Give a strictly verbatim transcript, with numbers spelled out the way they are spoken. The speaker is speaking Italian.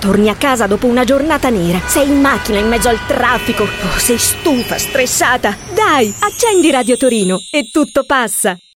Torni a casa dopo una giornata nera, sei in macchina in mezzo al traffico, oh, sei stufa, stressata. Dai, accendi Radio Torino e tutto passa.